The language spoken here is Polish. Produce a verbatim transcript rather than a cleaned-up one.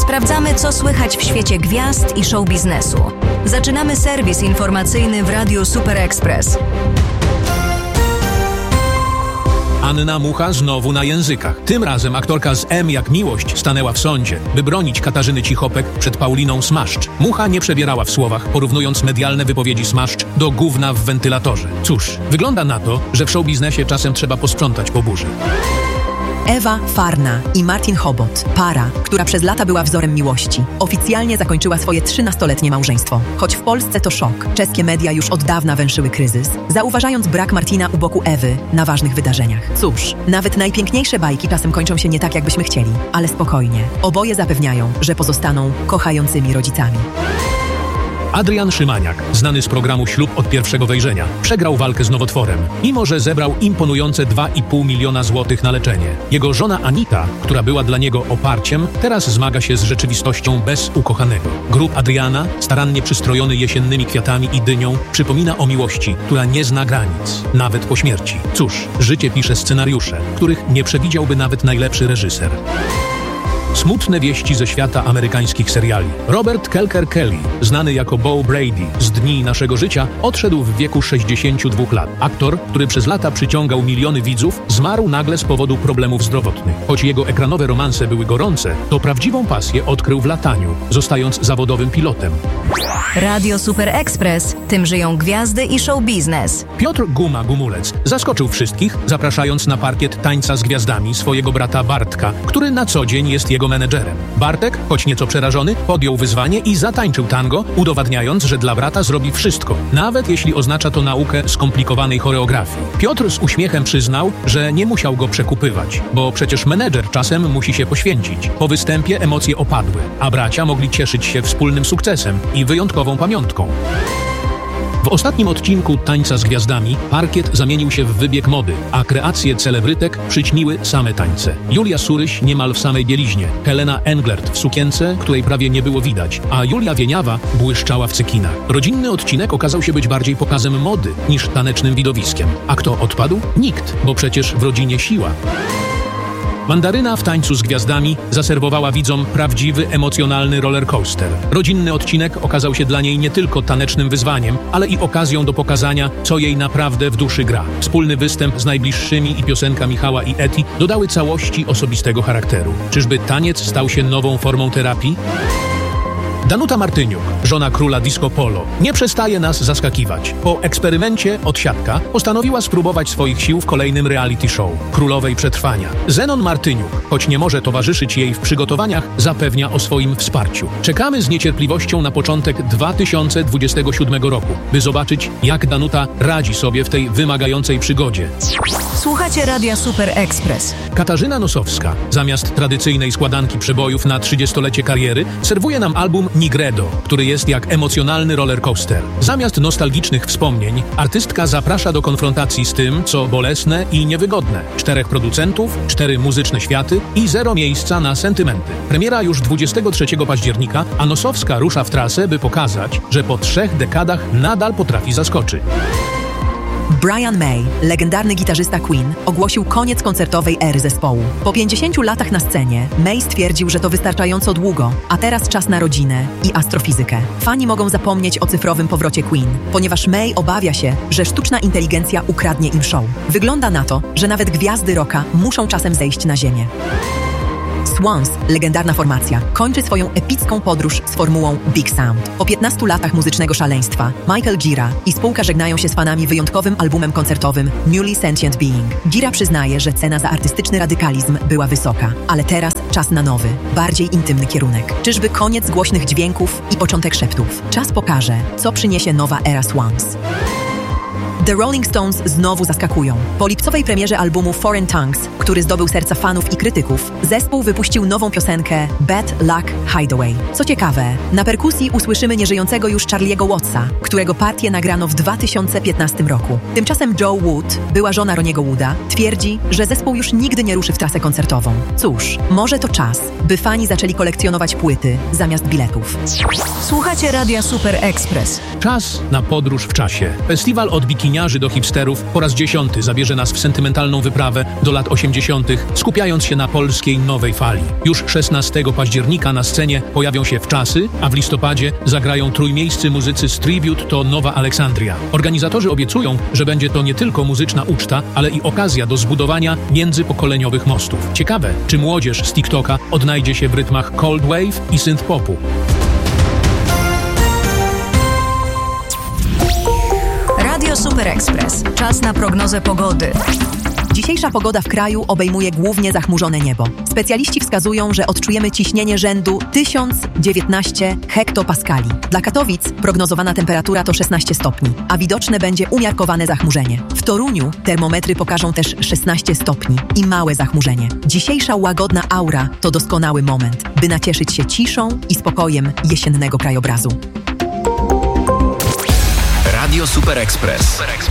Sprawdzamy, co słychać w świecie gwiazd i show biznesu. Zaczynamy serwis informacyjny w Radiu Super Express. Anna Mucha znowu na językach. Tym razem aktorka z M jak miłość stanęła w sądzie, by bronić Katarzyny Cichopek przed Pauliną Smaszcz. Mucha nie przebierała w słowach, porównując medialne wypowiedzi Smaszcz do gówna w wentylatorze. Cóż, wygląda na to, że w showbiznesie czasem trzeba posprzątać po burzy. Ewa Farna i Martin Chobot, para, która przez lata była wzorem miłości, oficjalnie zakończyła swoje trzynastoletnie małżeństwo. Choć w Polsce to szok, czeskie media już od dawna węszyły kryzys, zauważając brak Martina u boku Ewy na ważnych wydarzeniach. Cóż, nawet najpiękniejsze bajki czasem kończą się nie tak, jakbyśmy chcieli, ale spokojnie. Oboje zapewniają, że pozostaną kochającymi rodzicami. Adrian Szymaniak, znany z programu Ślub od pierwszego wejrzenia, przegrał walkę z nowotworem, mimo że zebrał imponujące dwa i pół miliona złotych na leczenie. Jego żona Anita, która była dla niego oparciem, teraz zmaga się z rzeczywistością bez ukochanego. Grób Adriana, starannie przystrojony jesiennymi kwiatami i dynią, przypomina o miłości, która nie zna granic, nawet po śmierci. Cóż, życie pisze scenariusze, których nie przewidziałby nawet najlepszy reżyser. Smutne wieści ze świata amerykańskich seriali. Robert Kelker Kelly, znany jako Bo Brady z Dni naszego życia, odszedł w wieku sześćdziesięciu dwóch lat. Aktor, który przez lata przyciągał miliony widzów, zmarł nagle z powodów problemów zdrowotnych. Choć jego ekranowe romanse były gorące, to prawdziwą pasję odkrył w lataniu, zostając zawodowym pilotem. Radio Super Express. Tym żyją gwiazdy i show biznes. Piotr Guma Gumulec zaskoczył wszystkich, zapraszając na parkiet Tańca z Gwiazdami swojego brata Bartka, który na co dzień jest jego menedżerem. Bartek, choć nieco przerażony, podjął wyzwanie i zatańczył tango, udowadniając, że dla brata zrobi wszystko, nawet jeśli oznacza to naukę skomplikowanej choreografii. Piotr z uśmiechem przyznał, że nie musiał go przekupywać, bo przecież menedżer czasem musi się poświęcić. Po występie emocje opadły, a bracia mogli cieszyć się wspólnym sukcesem i wyjątkową pamiątką. W ostatnim odcinku Tańca z Gwiazdami parkiet zamienił się w wybieg mody, a kreacje celebrytek przyćmiły same tańce. Julia Suryś niemal w samej bieliźnie, Helena Englert w sukience, której prawie nie było widać, a Julia Wieniawa błyszczała w cekinach. Rodzinny odcinek okazał się być bardziej pokazem mody niż tanecznym widowiskiem. A kto odpadł? Nikt, bo przecież w rodzinie siła. Mandaryna w Tańcu z Gwiazdami zaserwowała widzom prawdziwy, emocjonalny rollercoaster. Rodzinny odcinek okazał się dla niej nie tylko tanecznym wyzwaniem, ale i okazją do pokazania, co jej naprawdę w duszy gra. Wspólny występ z najbliższymi i piosenka Michała i Eti dodały całości osobistego charakteru. Czyżby taniec stał się nową formą terapii? Danuta Martyniuk, żona króla disco polo, nie przestaje nas zaskakiwać. Po eksperymencie Odsiadka postanowiła spróbować swoich sił w kolejnym reality show Królowej Przetrwania. Zenon Martyniuk, choć nie może towarzyszyć jej w przygotowaniach, zapewnia o swoim wsparciu. Czekamy z niecierpliwością na początek dwa tysiące dwudziestego siódmego roku, by zobaczyć, jak Danuta radzi sobie w tej wymagającej przygodzie. Słuchacie Radia Super Express. Katarzyna Nosowska, zamiast tradycyjnej składanki przebojów na trzydziestolecie kariery, serwuje nam album Nigredo, który jest jak emocjonalny rollercoaster. Zamiast nostalgicznych wspomnień, artystka zaprasza do konfrontacji z tym, co bolesne i niewygodne. Czterech producentów, cztery muzyczne światy i zero miejsca na sentymenty. Premiera już dwudziestego trzeciego października, a Nosowska rusza w trasę, by pokazać, że po trzech dekadach nadal potrafi zaskoczyć. Brian May, legendarny gitarzysta Queen, ogłosił koniec koncertowej ery zespołu. Po pięćdziesięciu latach na scenie May stwierdził, że to wystarczająco długo, a teraz czas na rodzinę i astrofizykę. Fani mogą zapomnieć o cyfrowym powrocie Queen, ponieważ May obawia się, że sztuczna inteligencja ukradnie im show. Wygląda na to, że nawet gwiazdy rocka muszą czasem zejść na ziemię. Swans, legendarna formacja, kończy swoją epicką podróż z formułą Big Sound. Po piętnastu latach muzycznego szaleństwa Michael Gira i spółka żegnają się z fanami wyjątkowym albumem koncertowym Newly Sentient Being. Gira przyznaje, że cena za artystyczny radykalizm była wysoka, ale teraz czas na nowy, bardziej intymny kierunek. Czyżby koniec głośnych dźwięków i początek szeptów? Czas pokaże, co przyniesie nowa era Swans. The Rolling Stones znowu zaskakują. Po lipcowej premierze albumu Foreign Tongues, który zdobył serca fanów i krytyków, zespół wypuścił nową piosenkę Bad Luck Hideaway. Co ciekawe, na perkusji usłyszymy nieżyjącego już Charlie'ego Wattsa, którego partię nagrano w dwa tysiące piętnastym roku. Tymczasem Jo Wood, była żona Roniego Wooda, twierdzi, że zespół już nigdy nie ruszy w trasę koncertową. Cóż, może to czas, by fani zaczęli kolekcjonować płyty zamiast biletów. Słuchacie Radia Super Express. Czas na podróż w czasie. Festiwal od bikiniarza gliniarzy do hipsterów po raz dziesiąty zabierze nas w sentymentalną wyprawę do lat osiemdziesiątych, skupiając się na polskiej nowej fali. Już szesnastego października na scenie pojawią się Wczasy, a w listopadzie zagrają trójmiejscy muzycy z Tribute to Nowa Aleksandria. Organizatorzy obiecują, że będzie to nie tylko muzyczna uczta, ale i okazja do zbudowania międzypokoleniowych mostów. Ciekawe, czy młodzież z TikToka odnajdzie się w rytmach cold wave i synth popu. Radio Super Express. Czas na prognozę pogody. Dzisiejsza pogoda w kraju obejmuje głównie zachmurzone niebo. Specjaliści wskazują, że odczujemy ciśnienie rzędu tysiąc dziewiętnaście hektopaskali. Dla Katowic prognozowana temperatura to szesnaście stopni, a widoczne będzie umiarkowane zachmurzenie. W Toruniu termometry pokażą też szesnaście stopni i małe zachmurzenie. Dzisiejsza łagodna aura to doskonały moment, by nacieszyć się ciszą i spokojem jesiennego krajobrazu. Radio Super Express.